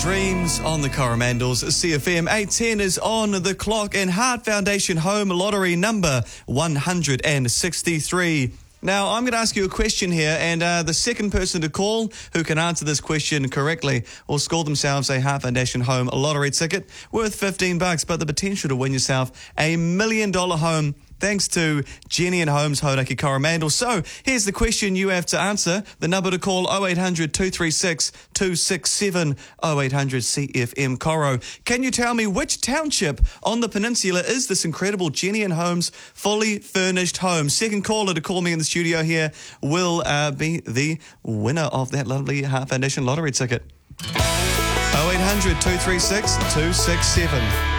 Dreams on the Coromandels. CFM 810 is on the clock and Heart Foundation Home Lottery number 163. Now, I'm going to ask you a question here, and the second person to call who can answer this question correctly will score themselves a Heart Foundation Home Lottery ticket worth $15, but the potential to win yourself a $1 million home thanks to Jenny and Homes Hauraki Coromandel. So, here's the question you have to answer. The number to call 0800 236 267 0800 CFM Coro. Can you tell me which township on the peninsula is this incredible Jenny and Homes fully furnished home? Second caller to call me in the studio here will be the winner of that lovely Heart Foundation lottery ticket. 0800 236 267